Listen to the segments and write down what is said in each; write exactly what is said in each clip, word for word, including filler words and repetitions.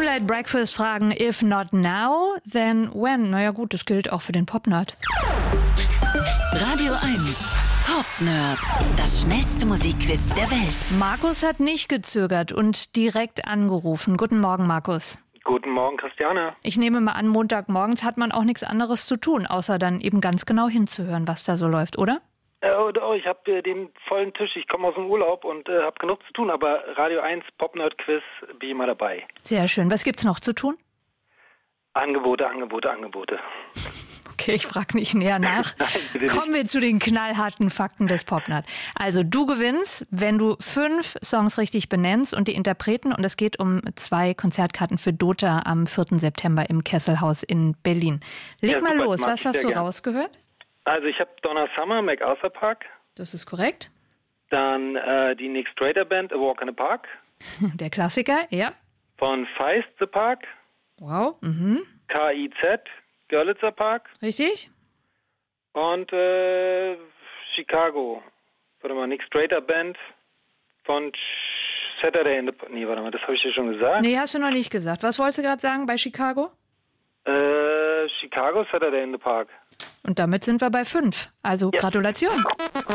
Late Breakfast fragen, if not now, then when? Naja gut, das gilt auch für den Popnerd. Radio eins Popnerd, das schnellste Musikquiz der Welt. Markus hat nicht gezögert und direkt angerufen. Guten Morgen, Markus. Guten Morgen, Christiane. Ich nehme mal an, Montagmorgens hat man auch nichts anderes zu tun, außer dann eben ganz genau hinzuhören, was da so läuft, oder? Äh, oh, ich habe äh, den vollen Tisch. Ich komme aus dem Urlaub und äh, habe genug zu tun, aber Radio eins Popnerd-Quiz bin ich immer dabei. Sehr schön. Was gibt's noch zu tun? Angebote, Angebote, Angebote. Okay, ich frage nicht näher nach. Nein, kommen wir zu den knallharten Fakten des Popnerd. Also du gewinnst, wenn du fünf Songs richtig benennst und die Interpreten. Und es geht um zwei Konzertkarten für Dota am vierten September im Kesselhaus in Berlin. Leg ja, mal super, los, was hast du gern rausgehört? Also ich habe Donna Summer, MacArthur Park. Das ist korrekt. Dann äh, die Nick Strader Band, A Walk in the Park. Der Klassiker, ja. Von Feist, The Park. Wow. Mhm. K I Z, Görlitzer Park. Richtig. Und äh, Chicago. Warte mal, Nick Strader Band von Saturday in the Park. Nee, warte mal, das habe ich dir schon gesagt. Nee, hast du noch nicht gesagt. Was wolltest du gerade sagen bei Chicago? Äh, Chicago, Saturday in the Park. Und damit sind wir bei fünf. Also ja. Gratulation.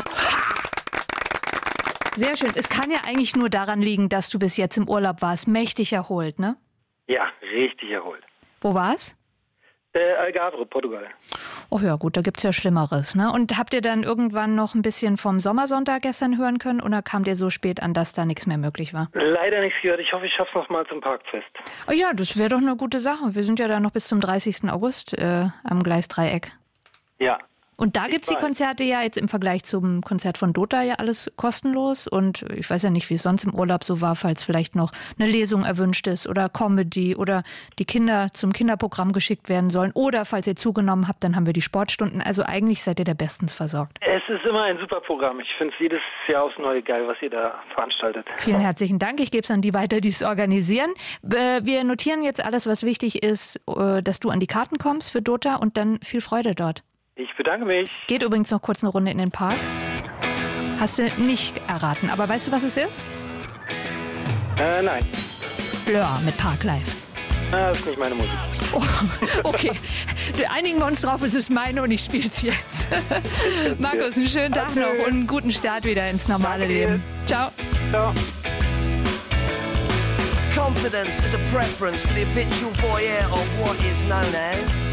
Sehr schön. Es kann ja eigentlich nur daran liegen, dass du bis jetzt im Urlaub warst. Mächtig erholt, ne? Ja, richtig erholt. Wo war's? Äh, Algarve, Portugal. Oh ja, gut, da gibt's ja Schlimmeres, ne? Und habt ihr dann irgendwann noch ein bisschen vom Sommersonntag gestern hören können oder kamt ihr so spät an, dass da nichts mehr möglich war? Leider nichts gehört. Ich hoffe, ich schaff's noch mal zum Parkfest. Oh ja, das wäre doch eine gute Sache. Wir sind ja da noch bis zum dreißigsten August äh, am Gleisdreieck. Ja. Und da gibt's die Konzerte ja jetzt im Vergleich zum Konzert von Dota ja alles kostenlos. Und ich weiß ja nicht, wie es sonst im Urlaub so war, falls vielleicht noch eine Lesung erwünscht ist oder Comedy oder die Kinder zum Kinderprogramm geschickt werden sollen. Oder falls ihr zugenommen habt, dann haben wir die Sportstunden. Also eigentlich seid ihr da bestens versorgt. Es ist immer ein super Programm. Ich finde es jedes Jahr aufs Neue geil, was ihr da veranstaltet. Vielen herzlichen Dank. Ich gebe es an die weiter, die es organisieren. Wir notieren jetzt alles, was wichtig ist, dass du an die Karten kommst für Dota und dann viel Freude dort. Ich bedanke mich. Geht übrigens noch kurz eine Runde in den Park. Hast du nicht erraten, aber weißt du, was es ist? Äh, nein. Blur mit Parklife. Das ist nicht meine Musik. Oh, okay, einigen wir uns drauf, es ist meine und ich spiele es jetzt. Markus, einen schönen Tag noch und einen guten Start wieder ins normale Danke. Leben. Ciao. Ciao. Confidence is a preference for the habitual voyeur of what is known as